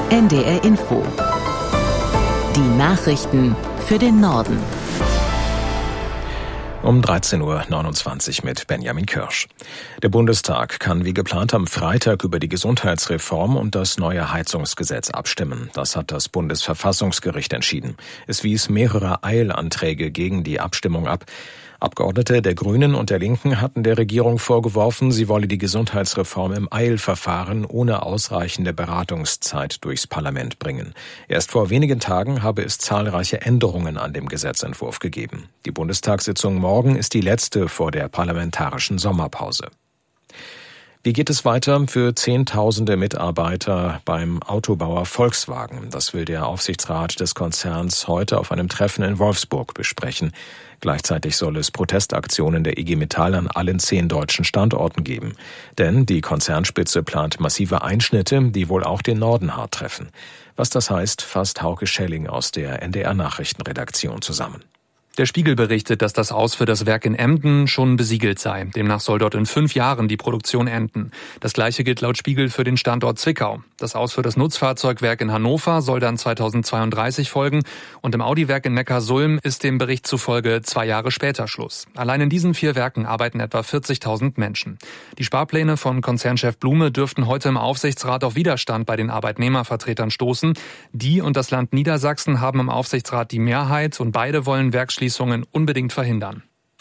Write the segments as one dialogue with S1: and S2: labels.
S1: NDR Info. Die Nachrichten für den Norden.
S2: Um 13.29 Uhr mit Benjamin Kirsch. Der Bundestag kann wie geplant am Freitag über die Gesundheitsreform und das neue Heizungsgesetz abstimmen. Das hat das Bundesverfassungsgericht entschieden. Es wies mehrere Eilanträge gegen die Abstimmung ab. Abgeordnete der Grünen und der Linken hatten der Regierung vorgeworfen, sie wolle die Gesundheitsreform im Eilverfahren ohne ausreichende Beratungszeit durchs Parlament bringen. Erst vor wenigen Tagen habe es zahlreiche Änderungen an dem Gesetzentwurf gegeben. Die Bundestagssitzung morgen ist die letzte vor der parlamentarischen Sommerpause. Wie geht es weiter für Zehntausende Mitarbeiter beim Autobauer Volkswagen? Das will der Aufsichtsrat des Konzerns heute auf einem Treffen in Wolfsburg besprechen. Gleichzeitig soll es Protestaktionen der IG Metall an allen 10 deutschen Standorten geben. Denn die Konzernspitze plant massive Einschnitte, die wohl auch den Norden hart treffen. Was das heißt, fasst Hauke Schelling aus der NDR-Nachrichtenredaktion zusammen.
S3: Der Spiegel berichtet, dass das Aus für das Werk in Emden schon besiegelt sei. Demnach soll dort in 5 Jahren die Produktion enden. Das Gleiche gilt laut Spiegel für den Standort Zwickau. Das Aus für das Nutzfahrzeugwerk in Hannover soll dann 2032 folgen. Und im Audi-Werk in Neckarsulm ist dem Bericht zufolge 2 Jahre später Schluss. Allein in diesen 4 Werken arbeiten etwa 40.000 Menschen. Die Sparpläne von Konzernchef Blume dürften heute im Aufsichtsrat auf Widerstand bei den Arbeitnehmervertretern stoßen. Die und das Land Niedersachsen haben im Aufsichtsrat die Mehrheit und beide wollen Werksschließungen unbedingt verhindern.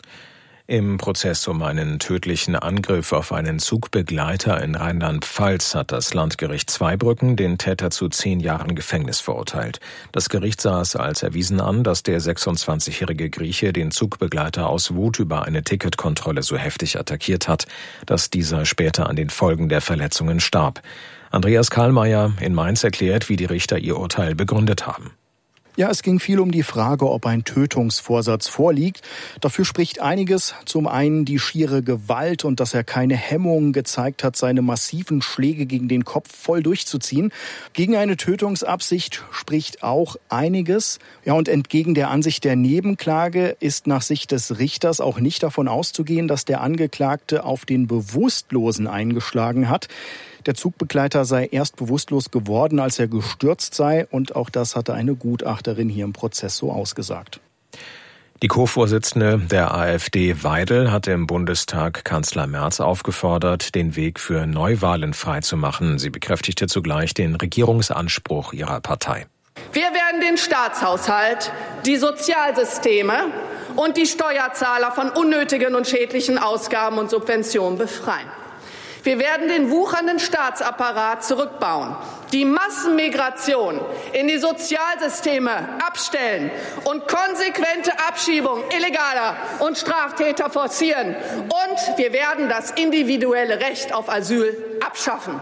S2: Im Prozess um einen tödlichen Angriff auf einen Zugbegleiter in Rheinland-Pfalz hat das Landgericht Zweibrücken den Täter zu 10 Jahren Gefängnis verurteilt. Das Gericht sah es als erwiesen an, dass der 26-jährige Grieche den Zugbegleiter aus Wut über eine Ticketkontrolle so heftig attackiert hat, dass dieser später an den Folgen der Verletzungen starb. Andreas Karlmeier in Mainz erklärt, wie die Richter ihr Urteil begründet haben.
S4: Ja, es ging viel um die Frage, ob ein Tötungsvorsatz vorliegt. Dafür spricht einiges. Zum einen die schiere Gewalt und dass er keine Hemmungen gezeigt hat, seine massiven Schläge gegen den Kopf voll durchzuziehen. Gegen eine Tötungsabsicht spricht auch einiges. Ja, und entgegen der Ansicht der Nebenklage ist nach Sicht des Richters auch nicht davon auszugehen, dass der Angeklagte auf den Bewusstlosen eingeschlagen hat. Der Zugbegleiter sei erst bewusstlos geworden, als er gestürzt sei. Und auch das hatte eine Gutachterin hier im Prozess so ausgesagt.
S2: Die Co-Vorsitzende der AfD Weidel hat im Bundestag Kanzler Merz aufgefordert, den Weg für Neuwahlen freizumachen. Sie bekräftigte zugleich den Regierungsanspruch ihrer Partei.
S5: Wir werden den Staatshaushalt, die Sozialsysteme und die Steuerzahler von unnötigen und schädlichen Ausgaben und Subventionen befreien. Wir werden den wuchernden Staatsapparat zurückbauen, die Massenmigration in die Sozialsysteme abstellen und konsequente Abschiebung illegaler und Straftäter forcieren. Und wir werden das individuelle Recht auf Asyl abschaffen.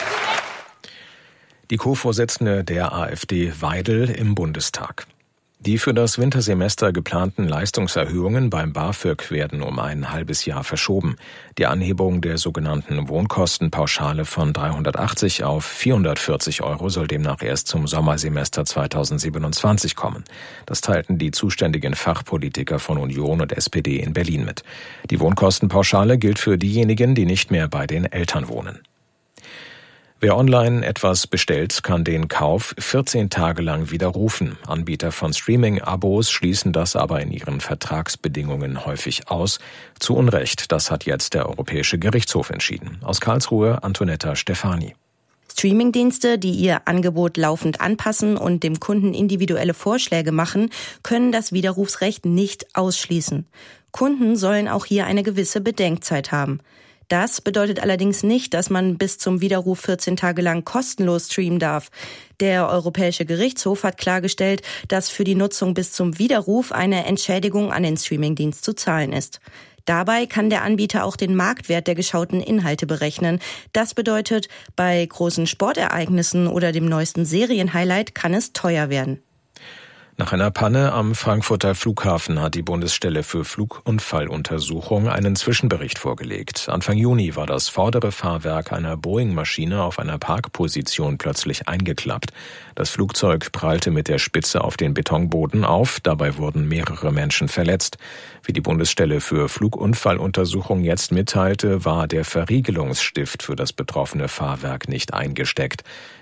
S2: Die Co-Vorsitzende der AfD Weidel im Bundestag. Die für das Wintersemester geplanten Leistungserhöhungen beim BAföG werden um ein halbes Jahr verschoben. Die Anhebung der sogenannten Wohnkostenpauschale von 380 auf 440 € soll demnach erst zum Sommersemester 2027 kommen. Das teilten die zuständigen Fachpolitiker von Union und SPD in Berlin mit. Die Wohnkostenpauschale gilt für diejenigen, die nicht mehr bei den Eltern wohnen. Wer online etwas bestellt, kann den Kauf 14 Tage lang widerrufen. Anbieter von Streaming-Abos schließen das aber in ihren Vertragsbedingungen häufig aus. Zu Unrecht, das hat jetzt der Europäische Gerichtshof entschieden. Aus Karlsruhe Antonetta Stefani.
S6: Streamingdienste, die ihr Angebot laufend anpassen und dem Kunden individuelle Vorschläge machen, können das Widerrufsrecht nicht ausschließen. Kunden sollen auch hier eine gewisse Bedenkzeit haben. Das bedeutet allerdings nicht, dass man bis zum Widerruf 14 Tage lang kostenlos streamen darf. Der Europäische Gerichtshof hat klargestellt, dass für die Nutzung bis zum Widerruf eine Entschädigung an den Streamingdienst zu zahlen ist. Dabei kann der Anbieter auch den Marktwert der geschauten Inhalte berechnen. Das bedeutet, bei großen Sportereignissen oder dem neuesten Serienhighlight kann es teuer werden.
S2: Nach einer Panne am Frankfurter Flughafen hat die Bundesstelle für Flugunfalluntersuchung einen Zwischenbericht vorgelegt. Anfang Juni war das vordere Fahrwerk einer Boeing-Maschine auf einer Parkposition plötzlich eingeklappt. Das Flugzeug prallte mit der Spitze auf den Betonboden auf. Dabei wurden mehrere Menschen verletzt. Wie die Bundesstelle für Flugunfalluntersuchung jetzt mitteilte, war der Verriegelungsstift für das betroffene Fahrwerk nicht eingesteckt.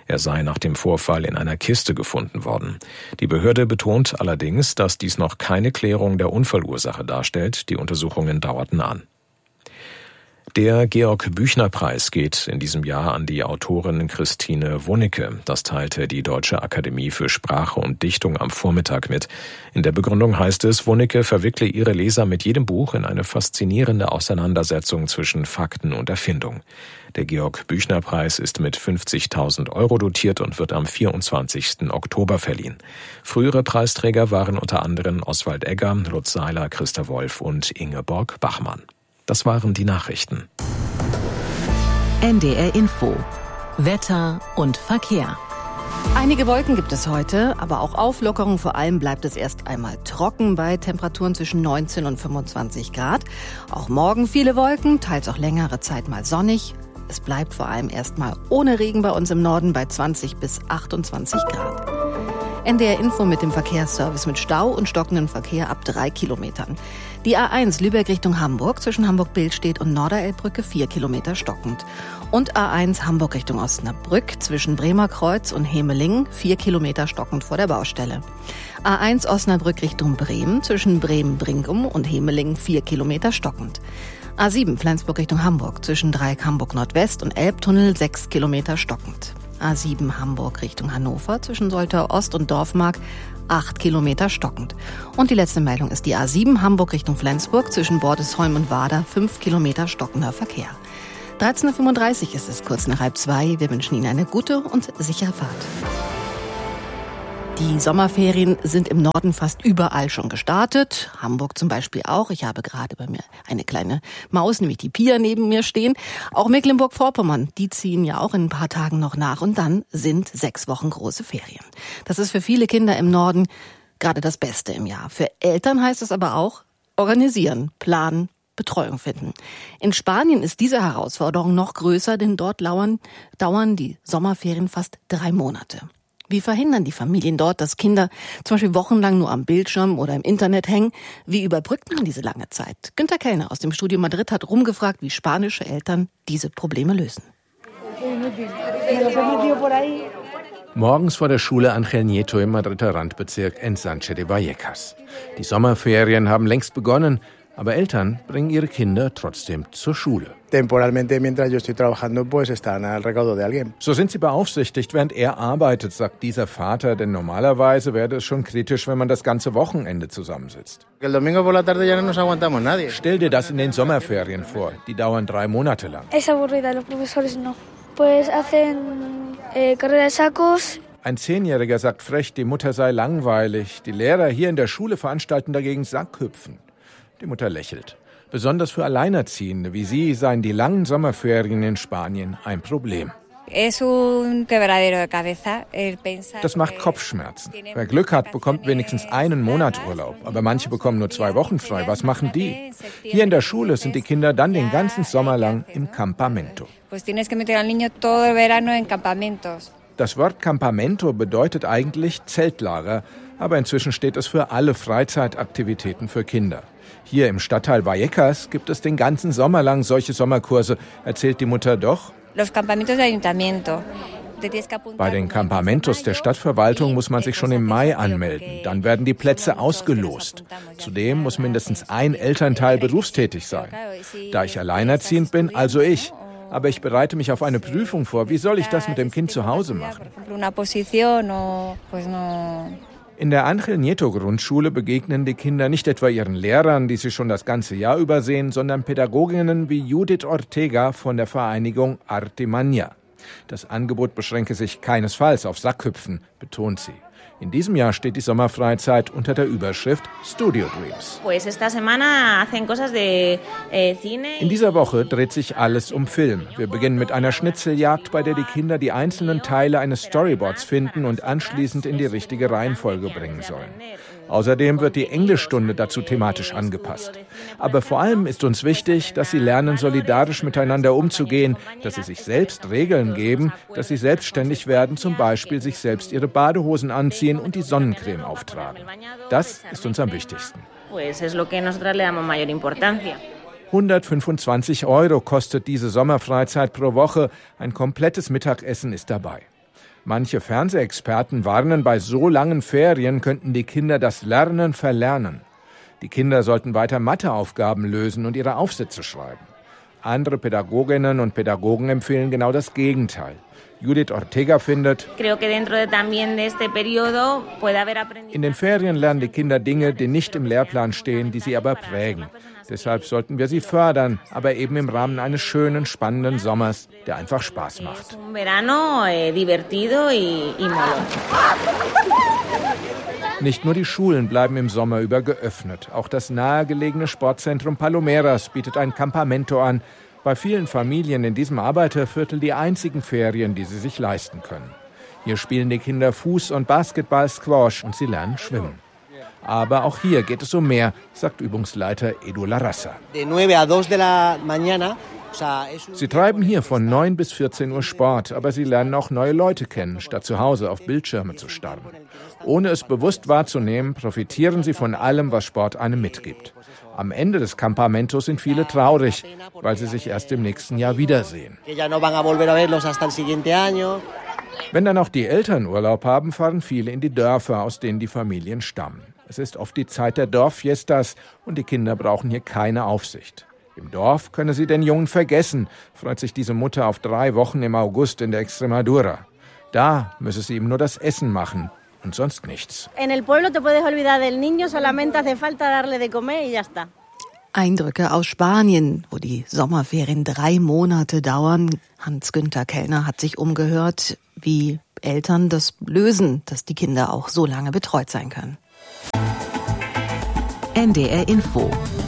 S2: Er sei nach dem Vorfall in einer Kiste gefunden worden. Die Behörde betont allerdings, dass dies noch keine Klärung der Unfallursache darstellt. Die Untersuchungen dauerten an. Der Georg-Büchner-Preis geht in diesem Jahr an die Autorin Christine Wunnecke. Das teilte die Deutsche Akademie für Sprache und Dichtung am Vormittag mit. In der Begründung heißt es, Wunnecke verwickle ihre Leser mit jedem Buch in eine faszinierende Auseinandersetzung zwischen Fakten und Erfindung. Der Georg-Büchner-Preis ist mit 50.000 € dotiert und wird am 24. Oktober verliehen. Frühere Preisträger waren unter anderem Oswald Egger, Lutz Seiler, Christa Wolf und Ingeborg Bachmann. Das waren die Nachrichten.
S1: NDR Info. Wetter und Verkehr.
S7: Einige Wolken gibt es heute, aber auch Auflockerung. Vor allem bleibt es erst einmal trocken bei Temperaturen zwischen 19 und 25 Grad. Auch morgen viele Wolken, teils auch längere Zeit mal sonnig. Es bleibt vor allem erstmal ohne Regen bei uns im Norden bei 20 bis 28 Grad. NDR Info mit dem Verkehrsservice mit Stau und stockendem Verkehr ab 3 Kilometern. Die A1 Lübeck Richtung Hamburg zwischen Hamburg-Billstedt und Norderelbbrücke 4 Kilometer stockend. Und A1 Hamburg Richtung Osnabrück zwischen Bremer Kreuz und Hemelingen 4 Kilometer stockend vor der Baustelle. A1 Osnabrück Richtung Bremen zwischen Bremen-Brinkum und Hemelingen 4 Kilometer stockend. A7 Flensburg Richtung Hamburg zwischen Dreieck Hamburg Nordwest und Elbtunnel 6 Kilometer stockend. A7 Hamburg Richtung Hannover zwischen Soltau Ost und Dorfmark 8 Kilometer stockend. Und die letzte Meldung ist die A7 Hamburg Richtung Flensburg zwischen Bordesholm und Wader 5 Kilometer stockender Verkehr. 13.35 Uhr ist es, kurz nach 1:30. Wir wünschen Ihnen eine gute und sichere Fahrt. Die Sommerferien sind im Norden fast überall schon gestartet. Hamburg zum Beispiel auch. Ich habe gerade bei mir eine kleine Maus, nämlich die Pia, neben mir stehen. Auch Mecklenburg-Vorpommern, die ziehen ja auch in ein paar Tagen noch nach. Und dann sind 6 Wochen große Ferien. Das ist für viele Kinder im Norden gerade das Beste im Jahr. Für Eltern heißt es aber auch organisieren, planen, Betreuung finden. In Spanien ist diese Herausforderung noch größer, denn dort dauern die Sommerferien fast 3 Monate. Wie verhindern die Familien dort, dass Kinder zum Beispiel wochenlang nur am Bildschirm oder im Internet hängen? Wie überbrückt man diese lange Zeit? Günter Kellner aus dem Studio Madrid hat rumgefragt, wie spanische Eltern diese Probleme lösen.
S8: Morgens vor der Schule Ángel Nieto im Madrider Randbezirk Ensanche de Vallecas. Die Sommerferien haben längst begonnen, aber Eltern bringen ihre Kinder trotzdem zur Schule. So sind sie beaufsichtigt, während er arbeitet, sagt dieser Vater, denn normalerweise wäre es schon kritisch, wenn man das ganze Wochenende zusammensitzt. Stell dir das in den Sommerferien vor, die dauern 3 Monate lang. Ein 10-Jähriger sagt frech, die Mutter sei langweilig. Die Lehrer hier in der Schule veranstalten dagegen Sackhüpfen. Die Mutter lächelt. Besonders für Alleinerziehende wie sie seien die langen Sommerferien in Spanien ein Problem. Das macht Kopfschmerzen. Wer Glück hat, bekommt wenigstens 1 Monat Urlaub. Aber manche bekommen nur 2 Wochen frei. Was machen die? Hier in der Schule sind die Kinder dann den ganzen Sommer lang im Campamento. Das Wort Campamento bedeutet eigentlich Zeltlager, aber inzwischen steht es für alle Freizeitaktivitäten für Kinder. Hier im Stadtteil Vallecas gibt es den ganzen Sommer lang solche Sommerkurse, erzählt die Mutter doch. Bei den Campamentos der Stadtverwaltung muss man sich schon im Mai anmelden. Dann werden die Plätze ausgelost. Zudem muss mindestens ein Elternteil berufstätig sein. Da ich alleinerziehend bin, also ich. Aber ich bereite mich auf eine Prüfung vor. Wie soll ich das mit dem Kind zu Hause machen? In der Ángel Nieto Grundschule begegnen die Kinder nicht etwa ihren Lehrern, die sie schon das ganze Jahr übersehen, sondern Pädagoginnen wie Judith Ortega von der Vereinigung Artimania. Das Angebot beschränke sich keinesfalls auf Sackhüpfen, betont sie. In diesem Jahr steht die Sommerfreizeit unter der Überschrift Studio Dreams. In dieser Woche dreht sich alles um Film. Wir beginnen mit einer Schnitzeljagd, bei der die Kinder die einzelnen Teile eines Storyboards finden und anschließend in die richtige Reihenfolge bringen sollen. Außerdem wird die Englischstunde dazu thematisch angepasst. Aber vor allem ist uns wichtig, dass sie lernen, solidarisch miteinander umzugehen, dass sie sich selbst Regeln geben, dass sie selbstständig werden, zum Beispiel sich selbst ihre Badehosen anziehen und die Sonnencreme auftragen. Das ist uns am wichtigsten. 125 € kostet diese Sommerfreizeit pro Woche. Ein komplettes Mittagessen ist dabei. Manche Fernsehexperten warnen, bei so langen Ferien könnten die Kinder das Lernen verlernen. Die Kinder sollten weiter Matheaufgaben lösen und ihre Aufsätze schreiben. Andere Pädagoginnen und Pädagogen empfehlen genau das Gegenteil. Judith Ortega findet, in den Ferien lernen die Kinder Dinge, die nicht im Lehrplan stehen, die sie aber prägen. Deshalb sollten wir sie fördern, aber eben im Rahmen eines schönen, spannenden Sommers, der einfach Spaß macht. Nicht nur die Schulen bleiben im Sommer über geöffnet. Auch das nahegelegene Sportzentrum Palomeras bietet ein Campamento an. Bei vielen Familien in diesem Arbeiterviertel die einzigen Ferien, die sie sich leisten können. Hier spielen die Kinder Fuß- und Basketball, Squash und sie lernen schwimmen. Aber auch hier geht es um mehr, sagt Übungsleiter Edu Larraza. Sie treiben hier von 9 bis 14 Uhr Sport, aber sie lernen auch neue Leute kennen, statt zu Hause auf Bildschirme zu starren. Ohne es bewusst wahrzunehmen, profitieren sie von allem, was Sport einem mitgibt. Am Ende des Campamentos sind viele traurig, weil sie sich erst im nächsten Jahr wiedersehen. Wenn dann auch die Eltern Urlaub haben, fahren viele in die Dörfer, aus denen die Familien stammen. Es ist oft die Zeit der Dorffiestas und die Kinder brauchen hier keine Aufsicht. Im Dorf könne sie den Jungen vergessen, freut sich diese Mutter auf 3 Wochen im August in der Extremadura. Da müsse sie ihm nur das Essen machen und sonst nichts.
S7: Eindrücke aus Spanien, wo die Sommerferien 3 Monate dauern. Hans-Günther Kellner hat sich umgehört, wie Eltern das lösen, dass die Kinder auch so lange betreut sein können.
S1: NDR Info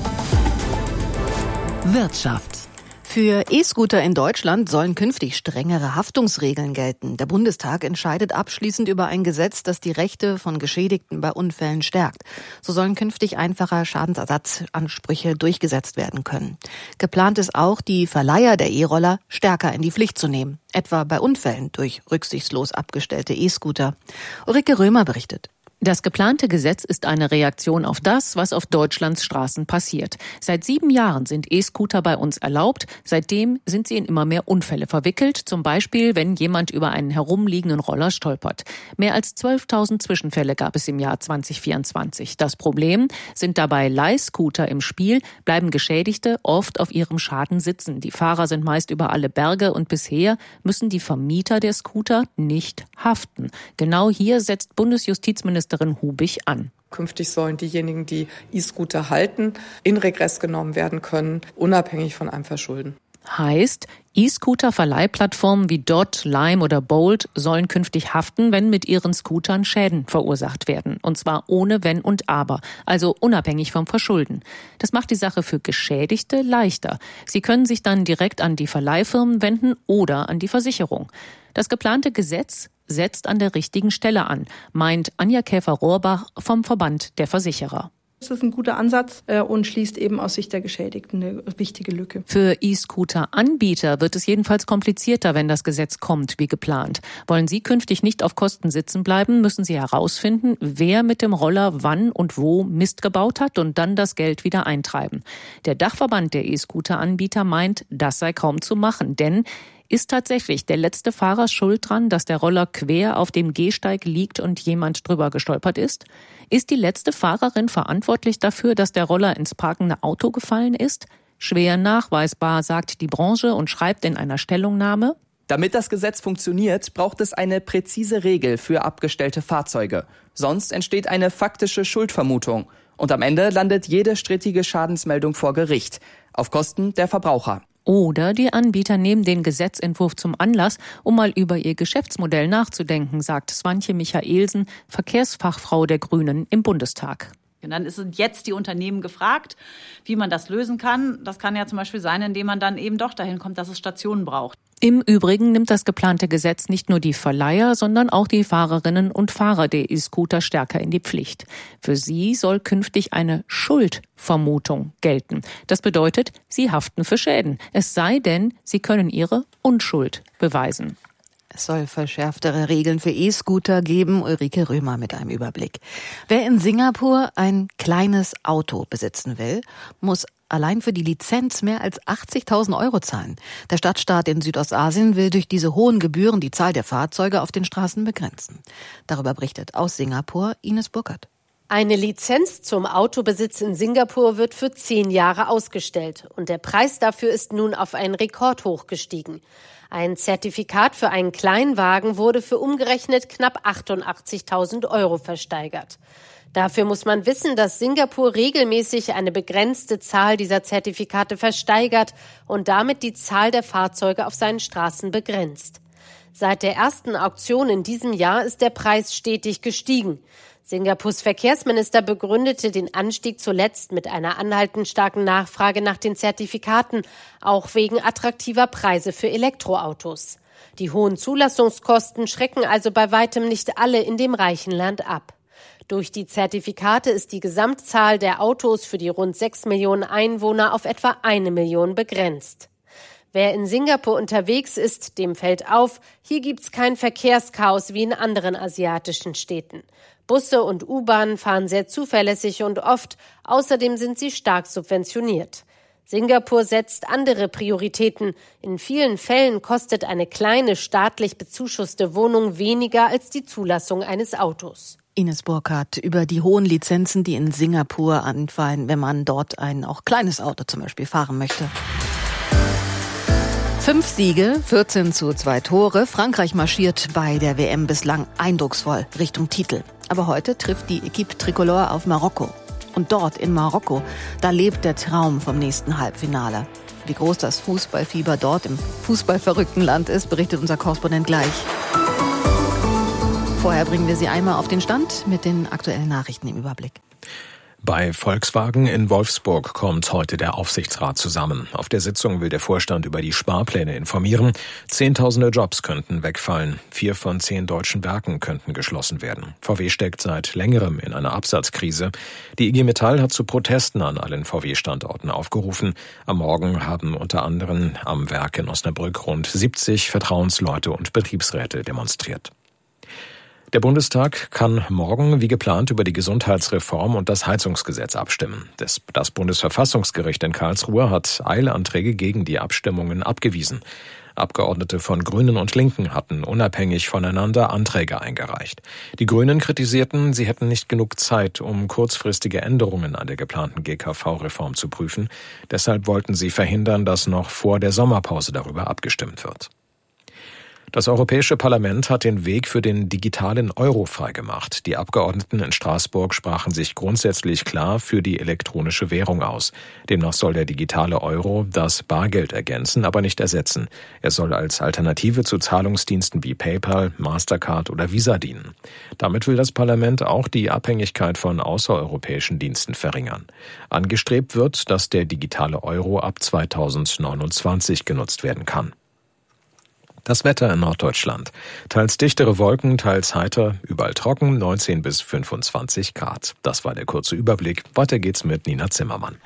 S1: Wirtschaft.
S7: Für E-Scooter in Deutschland sollen künftig strengere Haftungsregeln gelten. Der Bundestag entscheidet abschließend über ein Gesetz, das die Rechte von Geschädigten bei Unfällen stärkt. So sollen künftig einfacher Schadensersatzansprüche durchgesetzt werden können. Geplant ist auch, die Verleiher der E-Roller stärker in die Pflicht zu nehmen, etwa bei Unfällen durch rücksichtslos abgestellte E-Scooter. Ulrike Römer berichtet.
S9: Das geplante Gesetz ist eine Reaktion auf das, was auf Deutschlands Straßen passiert. Seit 7 Jahren sind E-Scooter bei uns erlaubt. Seitdem sind sie in immer mehr Unfälle verwickelt. Zum Beispiel, wenn jemand über einen herumliegenden Roller stolpert. Mehr als 12.000 Zwischenfälle gab es im Jahr 2024. Das Problem: Sind dabei Leihscooter im Spiel, bleiben Geschädigte oft auf ihrem Schaden sitzen. Die Fahrer sind meist über alle Berge und bisher müssen die Vermieter der Scooter nicht haften. Genau hier setzt Bundesjustizministerin Hubich an.
S10: Künftig sollen diejenigen, die E-Scooter halten, in Regress genommen werden können, unabhängig von einem Verschulden.
S9: Heißt, E-Scooter-Verleihplattformen wie Dot, Lime oder Bolt sollen künftig haften, wenn mit ihren Scootern Schäden verursacht werden. Und zwar ohne Wenn und Aber, also unabhängig vom Verschulden. Das macht die Sache für Geschädigte leichter. Sie können sich dann direkt an die Verleihfirmen wenden oder an die Versicherung. Das geplante Gesetz setzt an der richtigen Stelle an, meint Anja Käfer-Rohrbach vom Verband der Versicherer.
S11: Das ist ein guter Ansatz und schließt eben aus Sicht der Geschädigten eine wichtige Lücke.
S9: Für E-Scooter-Anbieter wird es jedenfalls komplizierter, wenn das Gesetz kommt, wie geplant. Wollen Sie künftig nicht auf Kosten sitzen bleiben, müssen Sie herausfinden, wer mit dem Roller wann und wo Mist gebaut hat und dann das Geld wieder eintreiben. Der Dachverband der E-Scooter-Anbieter meint, das sei kaum zu machen, denn ist tatsächlich der letzte Fahrer schuld dran, dass der Roller quer auf dem Gehsteig liegt und jemand drüber gestolpert ist? Ist die letzte Fahrerin verantwortlich dafür, dass der Roller ins parkende Auto gefallen ist? Schwer nachweisbar, sagt die Branche und schreibt in einer Stellungnahme:
S12: Damit das Gesetz funktioniert, braucht es eine präzise Regel für abgestellte Fahrzeuge. Sonst entsteht eine faktische Schuldvermutung. Und am Ende landet jede strittige Schadensmeldung vor Gericht, auf Kosten der Verbraucher.
S9: Oder die Anbieter nehmen den Gesetzentwurf zum Anlass, um mal über ihr Geschäftsmodell nachzudenken, sagt Swantje Michaelsen, Verkehrsfachfrau der Grünen im Bundestag.
S13: Und dann sind jetzt die Unternehmen gefragt, wie man das lösen kann. Das kann ja zum Beispiel sein, indem man dann eben doch dahin kommt, dass es Stationen braucht.
S9: Im Übrigen nimmt das geplante Gesetz nicht nur die Verleiher, sondern auch die Fahrerinnen und Fahrer der E-Scooter stärker in die Pflicht. Für sie soll künftig eine Schuldvermutung gelten. Das bedeutet, sie haften für Schäden. Es sei denn, sie können ihre Unschuld beweisen.
S7: Es soll verschärftere Regeln für E-Scooter geben. Ulrike Römer mit einem Überblick. Wer in Singapur ein kleines Auto besitzen will, muss allein für die Lizenz mehr als 80.000 Euro zahlen. Der Stadtstaat in Südostasien will durch diese hohen Gebühren die Zahl der Fahrzeuge auf den Straßen begrenzen. Darüber berichtet aus Singapur Ines Burkhardt.
S14: Eine Lizenz zum Autobesitz in Singapur wird für 10 Jahre ausgestellt. Und der Preis dafür ist nun auf einen Rekordhoch gestiegen. Ein Zertifikat für einen Kleinwagen wurde für umgerechnet knapp 88.000 Euro versteigert. Dafür muss man wissen, dass Singapur regelmäßig eine begrenzte Zahl dieser Zertifikate versteigert und damit die Zahl der Fahrzeuge auf seinen Straßen begrenzt. Seit der ersten Auktion in diesem Jahr ist der Preis stetig gestiegen. Singapurs Verkehrsminister begründete den Anstieg zuletzt mit einer anhaltend starken Nachfrage nach den Zertifikaten, auch wegen attraktiver Preise für Elektroautos. Die hohen Zulassungskosten schrecken also bei weitem nicht alle in dem reichen Land ab. Durch die Zertifikate ist die Gesamtzahl der Autos für die rund 6 Millionen Einwohner auf etwa 1 Million begrenzt. Wer in Singapur unterwegs ist, dem fällt auf, hier gibt's kein Verkehrschaos wie in anderen asiatischen Städten. Busse und U-Bahnen fahren sehr zuverlässig und oft, außerdem sind sie stark subventioniert. Singapur setzt andere Prioritäten. In vielen Fällen kostet eine kleine staatlich bezuschusste Wohnung weniger als die Zulassung eines Autos.
S7: Ines Burkhardt über die hohen Lizenzen, die in Singapur anfallen, wenn man dort ein auch kleines Auto zum Beispiel fahren möchte. 5 Siege, 14:2 Tore. Frankreich marschiert bei der WM bislang eindrucksvoll Richtung Titel. Aber heute trifft die Equipe Tricolore auf Marokko. Und dort in Marokko, da lebt der Traum vom nächsten Halbfinale. Wie groß das Fußballfieber dort im fußballverrückten Land ist, berichtet unser Korrespondent gleich. Vorher bringen wir Sie einmal auf den Stand mit den aktuellen Nachrichten im Überblick.
S2: Bei Volkswagen in Wolfsburg kommt heute der Aufsichtsrat zusammen. Auf der Sitzung will der Vorstand über die Sparpläne informieren. Zehntausende Jobs könnten wegfallen. 4 von 10 deutschen Werken könnten geschlossen werden. VW steckt seit längerem in einer Absatzkrise. Die IG Metall hat zu Protesten an allen VW-Standorten aufgerufen. Am Morgen haben unter anderem am Werk in Osnabrück rund 70 Vertrauensleute und Betriebsräte demonstriert. Der Bundestag kann morgen wie geplant über die Gesundheitsreform und das Heizungsgesetz abstimmen. Das Bundesverfassungsgericht in Karlsruhe hat Eilanträge gegen die Abstimmungen abgewiesen. Abgeordnete von Grünen und Linken hatten unabhängig voneinander Anträge eingereicht. Die Grünen kritisierten, sie hätten nicht genug Zeit, um kurzfristige Änderungen an der geplanten GKV-Reform zu prüfen. Deshalb wollten sie verhindern, dass noch vor der Sommerpause darüber abgestimmt wird. Das Europäische Parlament hat den Weg für den digitalen Euro freigemacht. Die Abgeordneten in Straßburg sprachen sich grundsätzlich klar für die elektronische Währung aus. Demnach soll der digitale Euro das Bargeld ergänzen, aber nicht ersetzen. Er soll als Alternative zu Zahlungsdiensten wie PayPal, Mastercard oder Visa dienen. Damit will das Parlament auch die Abhängigkeit von außereuropäischen Diensten verringern. Angestrebt wird, dass der digitale Euro ab 2029 genutzt werden kann. Das Wetter in Norddeutschland. Teils dichtere Wolken, teils heiter, überall trocken, 19 bis 25 Grad. Das war der kurze Überblick. Weiter geht's mit Nina Zimmermann.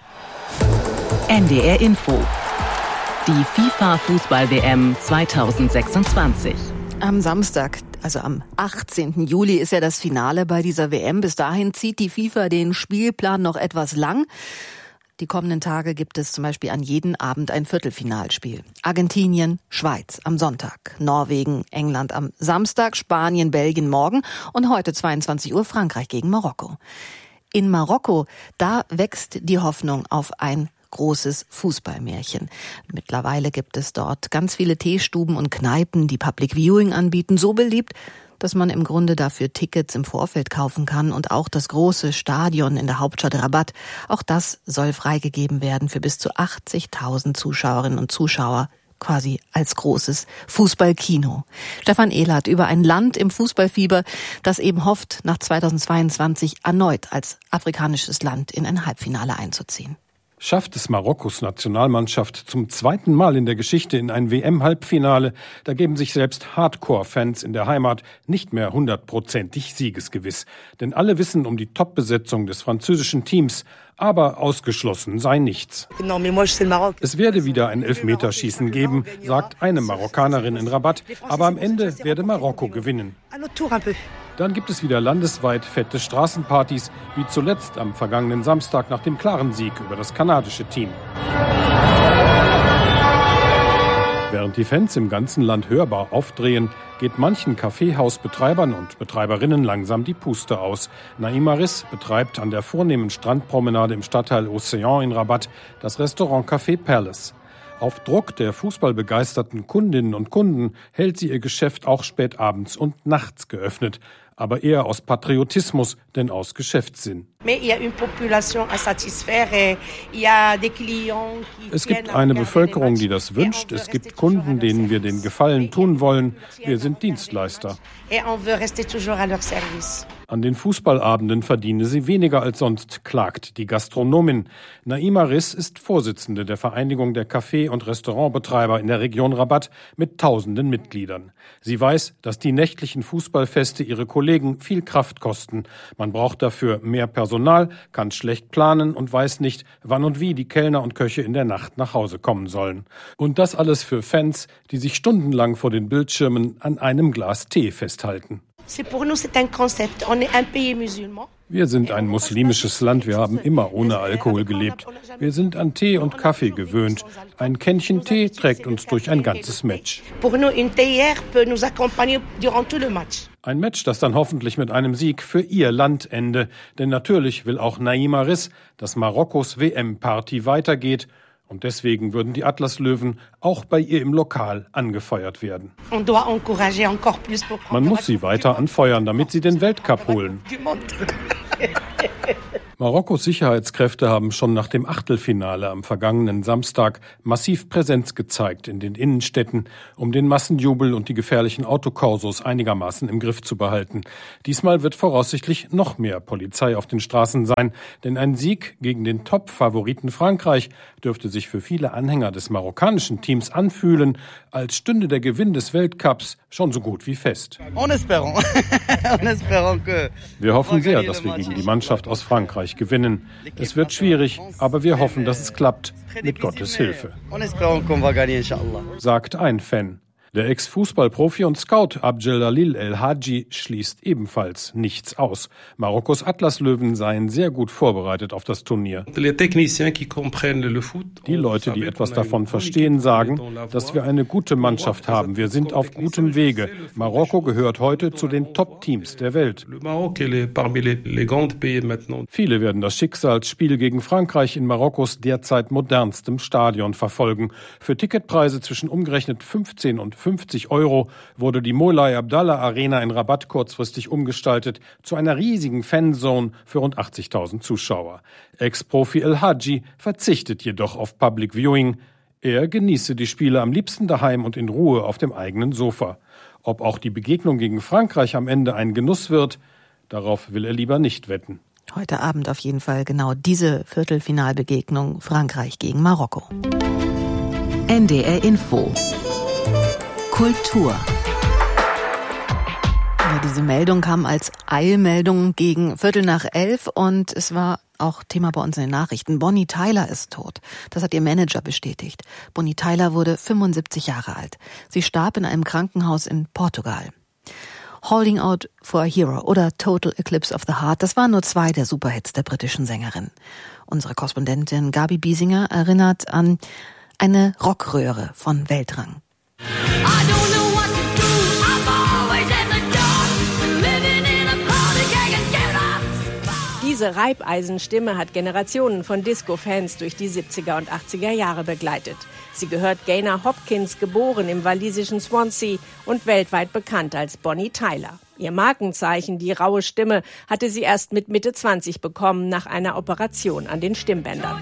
S1: NDR Info. Die FIFA-Fußball-WM 2026.
S7: Am Samstag, also am 18. Juli, ist ja das Finale bei dieser WM. Bis dahin zieht die FIFA den Spielplan noch etwas lang. Die kommenden Tage gibt es zum Beispiel an jedem Abend ein Viertelfinalspiel. Argentinien, Schweiz am Sonntag, Norwegen, England am Samstag, Spanien, Belgien morgen und heute 22 Uhr Frankreich gegen Marokko. In Marokko, da wächst die Hoffnung auf ein großes Fußballmärchen. Mittlerweile gibt es dort ganz viele Teestuben und Kneipen, die Public Viewing anbieten, so beliebt, dass man im Grunde dafür Tickets im Vorfeld kaufen kann, und auch das große Stadion in der Hauptstadt Rabat, auch das soll freigegeben werden für bis zu 80.000 Zuschauerinnen und Zuschauer, quasi als großes Fußballkino. Stefan Ehlert über ein Land im Fußballfieber, das eben hofft, nach 2022 erneut als afrikanisches Land in ein Halbfinale einzuziehen.
S15: Schafft es Marokkos Nationalmannschaft zum zweiten Mal in der Geschichte in ein WM-Halbfinale, da geben sich selbst Hardcore-Fans in der Heimat nicht mehr 100%ig siegesgewiss. Denn alle wissen um die Top-Besetzung des französischen Teams, aber ausgeschlossen sei nichts. Es werde wieder ein Elfmeterschießen geben, sagt eine Marokkanerin in Rabat, aber am Ende werde Marokko gewinnen. Dann gibt es wieder landesweit fette Straßenpartys, wie zuletzt am vergangenen Samstag nach dem klaren Sieg über das kanadische Team. Während die Fans im ganzen Land hörbar aufdrehen, geht manchen Kaffeehausbetreibern und Betreiberinnen langsam die Puste aus. Naima Riss betreibt an der vornehmen Strandpromenade im Stadtteil Océan in Rabat das Restaurant Café Palace. Auf Druck der fußballbegeisterten Kundinnen und Kunden hält sie ihr Geschäft auch spät abends und nachts geöffnet. Aber eher aus Patriotismus, denn aus Geschäftssinn. Es gibt eine Bevölkerung, die das wünscht. Es gibt Kunden, denen wir den Gefallen tun wollen. Wir sind Dienstleister. An den Fußballabenden verdiene sie weniger als sonst, klagt die Gastronomin. Naima Riss ist Vorsitzende der Vereinigung der Café- und Restaurantbetreiber in der Region Rabat mit tausenden Mitgliedern. Sie weiß, dass die nächtlichen Fußballfeste ihre Kollegen viel Kraft kosten. Man braucht dafür mehr Personal, kann schlecht planen und weiß nicht, wann und wie die Kellner und Köche in der Nacht nach Hause kommen sollen. Und das alles für Fans, die sich stundenlang vor den Bildschirmen an einem Glas Tee festhalten. Wir sind ein muslimisches Land, wir haben immer ohne Alkohol gelebt. Wir sind an Tee und Kaffee gewöhnt. Ein Kännchen Tee trägt uns durch ein ganzes Match. Ein Match, das dann hoffentlich mit einem Sieg für ihr Land ende. Denn natürlich will auch Naima Riss, dass Marokkos WM-Party weitergeht. Und deswegen würden die Atlaslöwen auch bei ihr im Lokal angefeuert werden. Man muss sie weiter anfeuern, damit sie den Weltcup holen. Marokkos Sicherheitskräfte haben schon nach dem Achtelfinale am vergangenen Samstag massiv Präsenz gezeigt in den Innenstädten, um den Massenjubel und die gefährlichen Autokorsos einigermaßen im Griff zu behalten. Diesmal wird voraussichtlich noch mehr Polizei auf den Straßen sein, denn ein Sieg gegen den Top-Favoriten Frankreich dürfte sich für viele Anhänger des marokkanischen Teams anfühlen, als stünde der Gewinn des Weltcups schon so gut wie fest. Wir hoffen sehr, dass wir gegen die Mannschaft aus Frankreich gewinnen. Es wird schwierig, aber wir hoffen, dass es klappt, mit Gottes Hilfe, sagt ein Fan. Der Ex-Fußballprofi und Scout Abdelalil El Hadji schließt ebenfalls nichts aus. Marokkos Atlaslöwen seien sehr gut vorbereitet auf das Turnier. Die Leute, die etwas davon verstehen, sagen, dass wir eine gute Mannschaft haben. Wir sind auf gutem Wege. Marokko gehört heute zu den Top-Teams der Welt. Viele werden das Schicksalsspiel gegen Frankreich in Marokkos derzeit modernstem Stadion verfolgen. Für Ticketpreise zwischen umgerechnet 15 und 50 Euro wurde die Moulay Abdallah Arena in Rabat kurzfristig umgestaltet zu einer riesigen Fanzone für rund 80.000 Zuschauer. Ex-Profi El Hadji verzichtet jedoch auf Public Viewing. Er genieße die Spiele am liebsten daheim und in Ruhe auf dem eigenen Sofa. Ob auch die Begegnung gegen Frankreich am Ende ein Genuss wird, darauf will er lieber nicht wetten.
S7: Heute Abend auf jeden Fall genau diese Viertelfinalbegegnung Frankreich gegen Marokko.
S1: NDR Info Kultur.
S7: Ja, diese Meldung kam als Eilmeldung gegen 11:15 und es war auch Thema bei uns in den Nachrichten. Bonnie Tyler ist tot. Das hat ihr Manager bestätigt. Bonnie Tyler wurde 75 Jahre alt. Sie starb in einem Krankenhaus in Portugal. Holding Out for a Hero oder Total Eclipse of the Heart, das waren nur 2 der Superhits der britischen Sängerin. Unsere Korrespondentin Gabi Biesinger erinnert an eine Rockröhre von Weltrang.
S16: Diese Reibeisenstimme hat Generationen von Disco-Fans durch die 70er und 80er Jahre begleitet. Sie gehört Gaynor Hopkins, geboren im walisischen Swansea und weltweit bekannt als Bonnie Tyler. Ihr Markenzeichen, die raue Stimme, hatte sie erst mit Mitte 20 bekommen nach einer Operation an den Stimmbändern.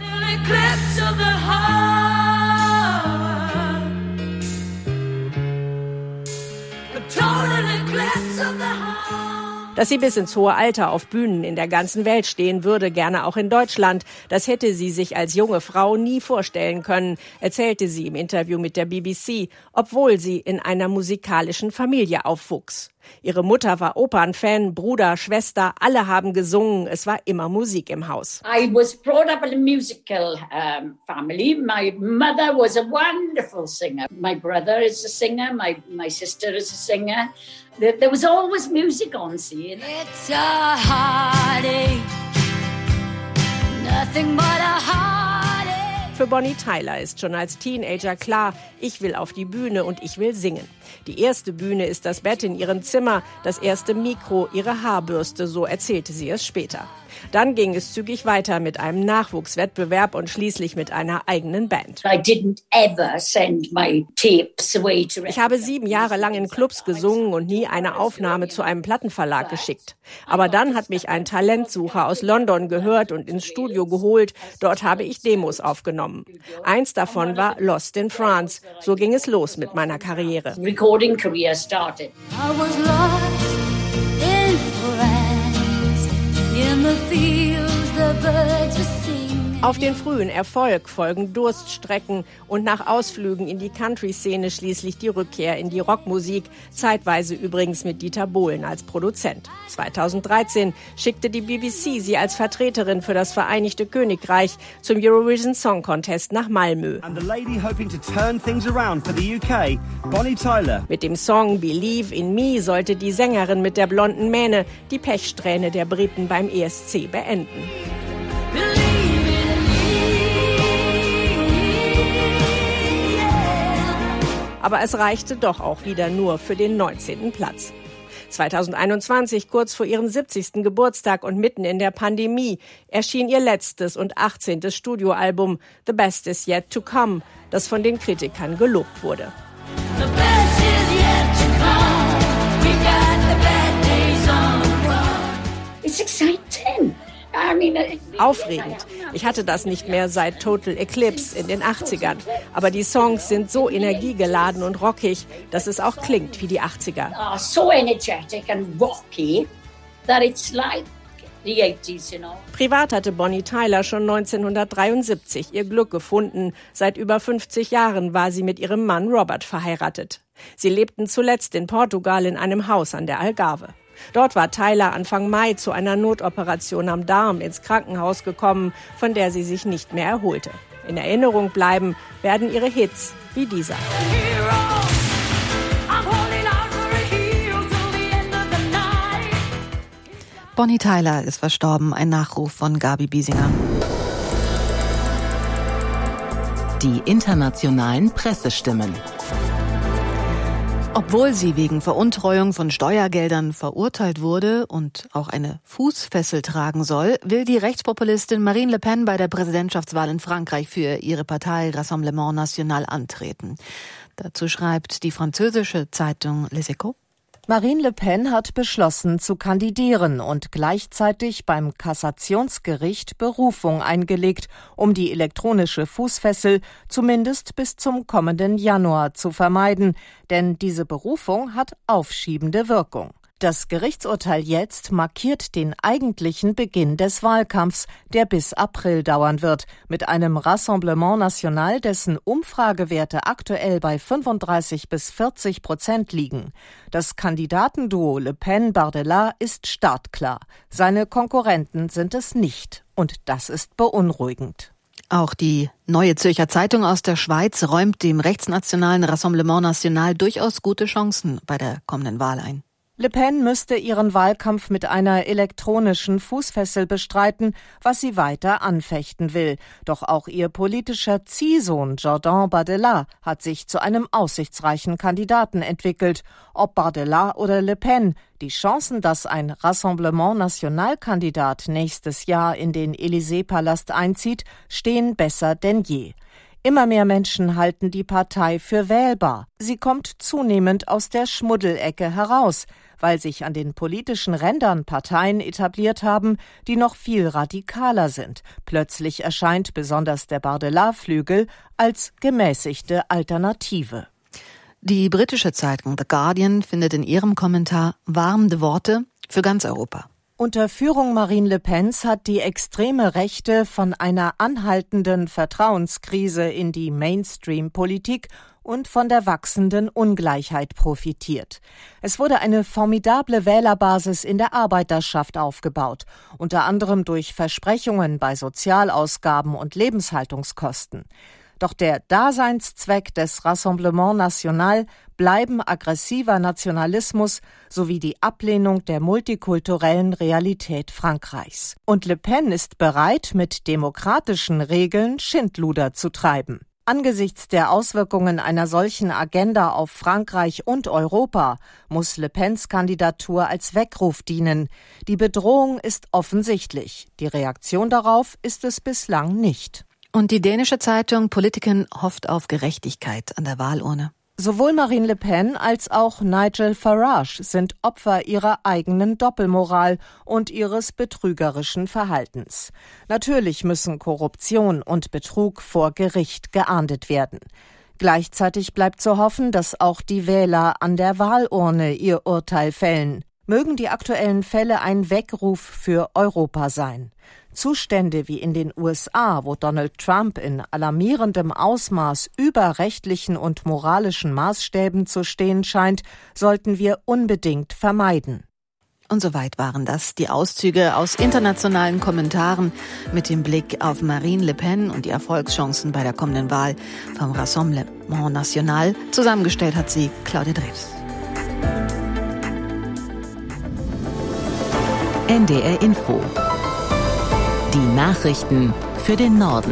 S16: Dass sie bis ins hohe Alter auf Bühnen in der ganzen Welt stehen würde, gerne auch in Deutschland, das hätte sie sich als junge Frau nie vorstellen können, erzählte sie im Interview mit der BBC, obwohl sie in einer musikalischen Familie aufwuchs. Ihre Mutter war Opernfan, Bruder, Schwester, alle haben gesungen, es war immer Musik im Haus.
S17: I was brought up in a musical family. My mother was a wonderful singer. My brother is a singer, my sister is a singer. There was always music on scene.
S18: It's a heartache, nothing but a heartache.
S16: Für Bonnie Tyler ist schon als Teenager klar, ich will auf die Bühne und ich will singen. Die erste Bühne ist das Bett in ihrem Zimmer, das erste Mikro, ihre Haarbürste, so erzählte sie es später. Dann ging es zügig weiter mit einem Nachwuchswettbewerb und schließlich mit einer eigenen Band. Ich habe 7 Jahre lang in Clubs gesungen und nie eine Aufnahme zu einem Plattenverlag geschickt. Aber dann hat mich ein Talentsucher aus London gehört und ins Studio geholt. Dort habe ich Demos aufgenommen. Eins davon war Lost in France. So ging es los mit meiner Karriere.
S17: Recording career started.
S18: I was lost in France. In the fields, the birds were singing.
S16: Auf den frühen Erfolg folgen Durststrecken und nach Ausflügen in die Country-Szene schließlich die Rückkehr in die Rockmusik, zeitweise übrigens mit Dieter Bohlen als Produzent. 2013 schickte die BBC sie als Vertreterin für das Vereinigte Königreich zum Eurovision Song Contest nach Malmö.
S19: And the lady hoping to turn things around for the UK, Bonnie Tyler.
S16: Mit dem Song Believe in Me sollte die Sängerin mit der blonden Mähne die Pechsträhne der Briten beim ESC beenden. Aber es reichte doch auch wieder nur für den 19. Platz. 2021, kurz vor ihrem 70. Geburtstag und mitten in der Pandemie, erschien ihr letztes und 18. Studioalbum The Best Is Yet to Come, das von den Kritikern gelobt wurde.
S17: It's exciting.
S16: Aufregend. Ich hatte das nicht mehr seit Total Eclipse in den 80ern. Aber die Songs sind so energiegeladen und rockig, dass es auch klingt wie die 80er.
S17: So energetic and rocky that it's like the 80s, you know.
S16: Privat hatte Bonnie Tyler schon 1973 ihr Glück gefunden. Seit über 50 Jahren war sie mit ihrem Mann Robert verheiratet. Sie lebten zuletzt in Portugal in einem Haus an der Algarve. Dort war Tyler Anfang Mai zu einer Notoperation am Darm ins Krankenhaus gekommen, von der sie sich nicht mehr erholte. In Erinnerung bleiben werden ihre Hits wie dieser.
S7: Bonnie Tyler ist verstorben, ein Nachruf von Gabi Biesinger.
S1: Die internationalen Pressestimmen.
S7: Obwohl sie wegen Veruntreuung von Steuergeldern verurteilt wurde und auch eine Fußfessel tragen soll, will die Rechtspopulistin Marine Le Pen bei der Präsidentschaftswahl in Frankreich für ihre Partei Rassemblement National antreten. Dazu schreibt die französische Zeitung Les Echos.
S20: Marine Le Pen hat beschlossen zu kandidieren und gleichzeitig beim Kassationsgericht Berufung eingelegt, um die elektronische Fußfessel zumindest bis zum kommenden Januar zu vermeiden, denn diese Berufung hat aufschiebende Wirkung. Das Gerichtsurteil jetzt markiert den eigentlichen Beginn des Wahlkampfs, der bis April dauern wird, mit einem Rassemblement National, dessen Umfragewerte aktuell bei 35-40% liegen. Das Kandidatenduo Le Pen-Bardella ist startklar. Seine Konkurrenten sind es nicht. Und das ist beunruhigend.
S7: Auch die Neue Zürcher Zeitung aus der Schweiz räumt dem rechtsnationalen Rassemblement National durchaus gute Chancen bei der kommenden Wahl ein.
S20: Le Pen müsste ihren Wahlkampf mit einer elektronischen Fußfessel bestreiten, was sie weiter anfechten will. Doch auch ihr politischer Ziehsohn Jordan Bardella hat sich zu einem aussichtsreichen Kandidaten entwickelt. Ob Bardella oder Le Pen, die Chancen, dass ein Rassemblement National-Kandidat nächstes Jahr in den Élysée-Palast einzieht, stehen besser denn je. Immer mehr Menschen halten die Partei für wählbar. Sie kommt zunehmend aus der Schmuddelecke heraus, weil sich an den politischen Rändern Parteien etabliert haben, die noch viel radikaler sind. Plötzlich erscheint besonders der Bardella-Flügel als gemäßigte Alternative.
S7: Die britische Zeitung The Guardian findet in ihrem Kommentar warnende Worte für ganz Europa.
S20: Unter Führung Marine Le Pens hat die extreme Rechte von einer anhaltenden Vertrauenskrise in die Mainstream-Politik und von der wachsenden Ungleichheit profitiert. Es wurde eine formidable Wählerbasis in der Arbeiterschaft aufgebaut, unter anderem durch Versprechungen bei Sozialausgaben und Lebenshaltungskosten. Doch der Daseinszweck des Rassemblement National bleiben aggressiver Nationalismus sowie die Ablehnung der multikulturellen Realität Frankreichs. Und Le Pen ist bereit, mit demokratischen Regeln Schindluder zu treiben. Angesichts der Auswirkungen einer solchen Agenda auf Frankreich und Europa muss Le Pens Kandidatur als Weckruf dienen. Die Bedrohung ist offensichtlich. Die Reaktion darauf ist es bislang nicht.
S7: Und die dänische Zeitung Politiken hofft auf Gerechtigkeit an der Wahlurne.
S20: Sowohl Marine Le Pen als auch Nigel Farage sind Opfer ihrer eigenen Doppelmoral und ihres betrügerischen Verhaltens. Natürlich müssen Korruption und Betrug vor Gericht geahndet werden. Gleichzeitig bleibt zu hoffen, dass auch die Wähler an der Wahlurne ihr Urteil fällen. Mögen die aktuellen Fälle ein Weckruf für Europa sein. Zustände wie in den USA, wo Donald Trump in alarmierendem Ausmaß über rechtlichen und moralischen Maßstäben zu stehen scheint, sollten wir unbedingt vermeiden.
S7: Und soweit waren das die Auszüge aus internationalen Kommentaren mit dem Blick auf Marine Le Pen und die Erfolgschancen bei der kommenden Wahl vom Rassemblement National. Zusammengestellt hat sie Claudia Drews.
S1: NDR Info. Die Nachrichten für den Norden.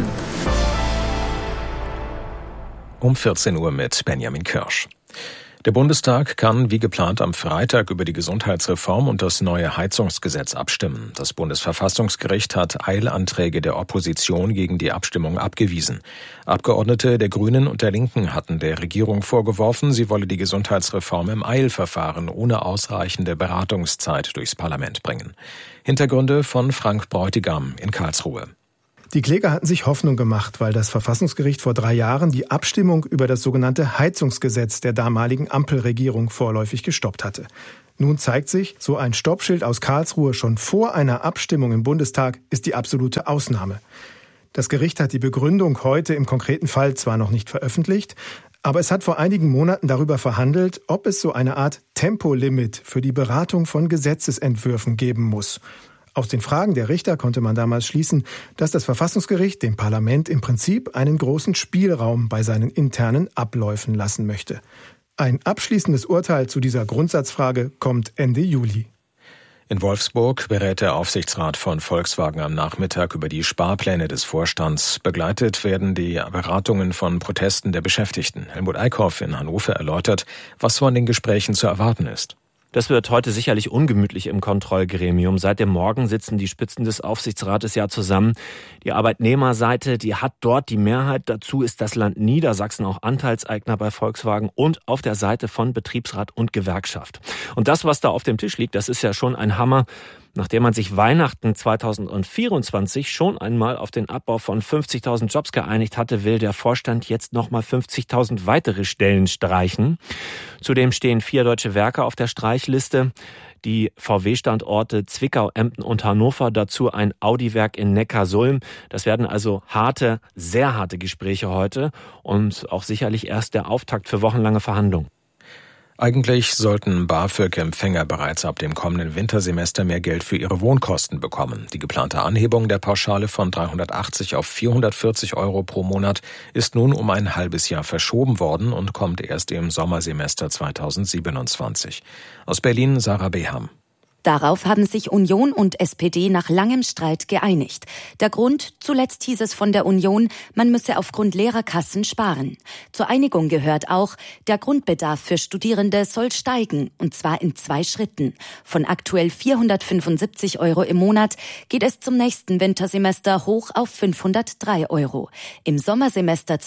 S2: Um 14 Uhr mit Benjamin Kirsch. Der Bundestag kann wie geplant am Freitag über die Gesundheitsreform und das neue Heizungsgesetz abstimmen. Das Bundesverfassungsgericht hat Eilanträge der Opposition gegen die Abstimmung abgewiesen. Abgeordnete der Grünen und der Linken hatten der Regierung vorgeworfen, sie wolle die Gesundheitsreform im Eilverfahren ohne ausreichende Beratungszeit durchs Parlament bringen. Hintergründe von Frank Bräutigam in Karlsruhe.
S21: Die Kläger hatten sich Hoffnung gemacht, weil das Verfassungsgericht vor 3 Jahren die Abstimmung über das sogenannte Heizungsgesetz der damaligen Ampelregierung vorläufig gestoppt hatte. Nun zeigt sich, so ein Stoppschild aus Karlsruhe schon vor einer Abstimmung im Bundestag ist die absolute Ausnahme. Das Gericht hat die Begründung heute im konkreten Fall zwar noch nicht veröffentlicht, aber es hat vor einigen Monaten darüber verhandelt, ob es so eine Art Tempolimit für die Beratung von Gesetzesentwürfen geben muss. Aus den Fragen der Richter konnte man damals schließen, dass das Verfassungsgericht dem Parlament im Prinzip einen großen Spielraum bei seinen internen Abläufen lassen möchte. Ein abschließendes Urteil zu dieser Grundsatzfrage kommt Ende Juli.
S2: In Wolfsburg berät der Aufsichtsrat von Volkswagen am Nachmittag über die Sparpläne des Vorstands. Begleitet werden die Beratungen von Protesten der Beschäftigten. Helmut Eickhoff in Hannover erläutert, was von den Gesprächen zu erwarten ist.
S22: Das wird heute sicherlich ungemütlich im Kontrollgremium. Seit dem Morgen sitzen die Spitzen des Aufsichtsrates ja zusammen. Die Arbeitnehmerseite, die hat dort die Mehrheit. Dazu ist das Land Niedersachsen auch Anteilseigner bei Volkswagen und auf der Seite von Betriebsrat und Gewerkschaft. Und das, was da auf dem Tisch liegt, das ist ja schon ein Hammer. Nachdem man sich Weihnachten 2024 schon einmal auf den Abbau von 50.000 Jobs geeinigt hatte, will der Vorstand jetzt nochmal 50.000 weitere Stellen streichen. Zudem stehen 4 deutsche Werke auf der Streichliste. Die VW-Standorte Zwickau, Emden und Hannover, dazu ein Audi-Werk in Neckarsulm. Das werden also harte, sehr harte Gespräche heute und auch sicherlich erst der Auftakt für wochenlange Verhandlungen.
S2: Eigentlich sollten BAföG-Empfänger bereits ab dem kommenden Wintersemester mehr Geld für ihre Wohnkosten bekommen. Die geplante Anhebung der Pauschale von 380 auf 440 € pro Monat ist nun um ein halbes Jahr verschoben worden und kommt erst im Sommersemester 2027. Aus Berlin Sarah Beham.
S23: Darauf haben sich Union und SPD nach langem Streit geeinigt. Der Grund, zuletzt hieß es von der Union, man müsse aufgrund leerer Kassen sparen. Zur Einigung gehört auch, der Grundbedarf für Studierende soll steigen, und zwar in 2 Schritten. Von aktuell 475 € im Monat geht es zum nächsten Wintersemester hoch auf 503 €. Im Sommersemester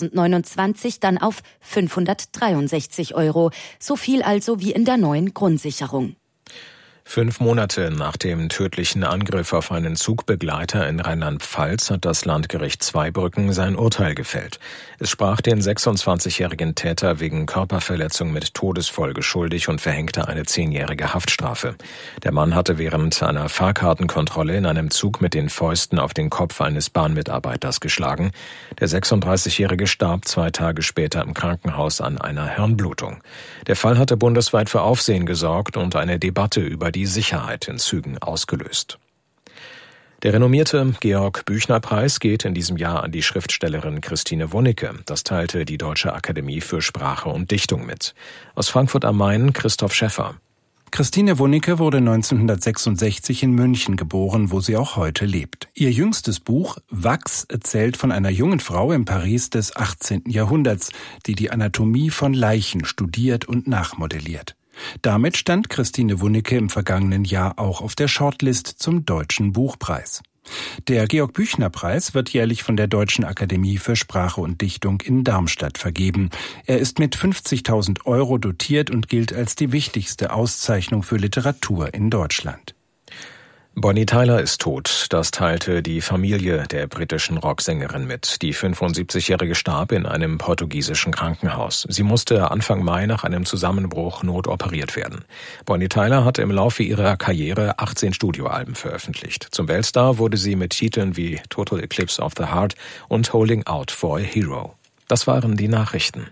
S23: 2029 dann auf 563 €. So viel also wie in der neuen Grundsicherung.
S2: 5 Monate nach dem tödlichen Angriff auf einen Zugbegleiter in Rheinland-Pfalz hat das Landgericht Zweibrücken sein Urteil gefällt. Es sprach den 26-jährigen Täter wegen Körperverletzung mit Todesfolge schuldig und verhängte eine 10-jährige Haftstrafe. Der Mann hatte während einer Fahrkartenkontrolle in einem Zug mit den Fäusten auf den Kopf eines Bahnmitarbeiters geschlagen. Der 36-jährige starb 2 Tage später im Krankenhaus an einer Hirnblutung. Der Fall hatte bundesweit für Aufsehen gesorgt und eine Debatte über die Sicherheit in Zügen ausgelöst. Der renommierte Georg-Büchner-Preis geht in diesem Jahr an die Schriftstellerin Christine Wunnecke. Das teilte die Deutsche Akademie für Sprache und Dichtung mit. Aus Frankfurt am Main Christoph Schäffer.
S3: Christine Wunnecke wurde 1966 in München geboren, wo sie auch heute lebt. Ihr jüngstes Buch Wachs erzählt von einer jungen Frau in Paris des 18. Jahrhunderts, die die Anatomie von Leichen studiert und nachmodelliert. Damit stand Christine Wunnecke im vergangenen Jahr auch auf der Shortlist zum Deutschen Buchpreis. Der Georg-Büchner-Preis wird jährlich von der Deutschen Akademie für Sprache und Dichtung in Darmstadt vergeben. Er ist mit 50.000 € dotiert und gilt als die wichtigste Auszeichnung für Literatur in Deutschland.
S2: Bonnie Tyler ist tot. Das teilte die Familie der britischen Rocksängerin mit. Die 75-Jährige starb in einem portugiesischen Krankenhaus. Sie musste Anfang Mai nach einem Zusammenbruch notoperiert werden. Bonnie Tyler hat im Laufe ihrer Karriere 18 Studioalben veröffentlicht. Zum Weltstar wurde sie mit Titeln wie Total Eclipse of the Heart und Holding Out for a Hero. Das waren die Nachrichten.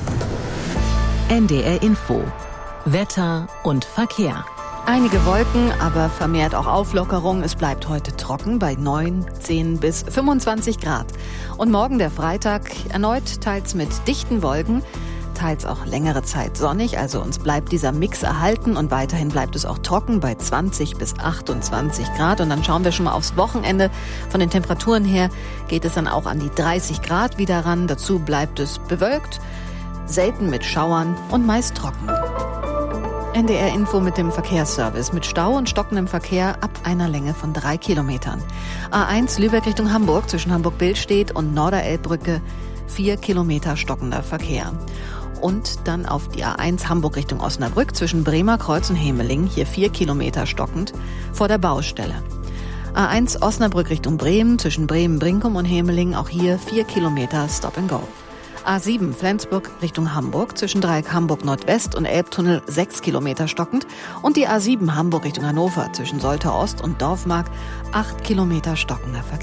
S1: NDR Info. Wetter und Verkehr.
S7: Einige Wolken, aber vermehrt auch Auflockerung. Es bleibt heute trocken bei 9, 10 bis 25 Grad. Und morgen der Freitag erneut teils mit dichten Wolken, teils auch längere Zeit sonnig. Also uns bleibt dieser Mix erhalten und weiterhin bleibt es auch trocken bei 20 bis 28 Grad. Und dann schauen wir schon mal aufs Wochenende. Von den Temperaturen her geht es dann auch an die 30 Grad wieder ran. Dazu bleibt es bewölkt, selten mit Schauern und meist trocken. NDR Info mit dem Verkehrsservice. Mit Stau und stockendem Verkehr ab einer Länge von 3 Kilometern. A1 Lübeck Richtung Hamburg zwischen Hamburg-Billstedt und Norderelbbrücke 4 Kilometer stockender Verkehr. Und dann auf die A1 Hamburg Richtung Osnabrück zwischen Bremerkreuz und Hemeling, hier 4 Kilometer stockend vor der Baustelle. A1 Osnabrück Richtung Bremen zwischen Bremen-Brinkum und Hemeling, auch hier 4 Kilometer Stop and Go. A7 Flensburg Richtung Hamburg zwischen Dreieck Hamburg Nordwest und Elbtunnel 6 Kilometer stockend und die A7 Hamburg Richtung Hannover zwischen Soltau Ost und Dorfmark 8 Kilometer stockender Verkehr.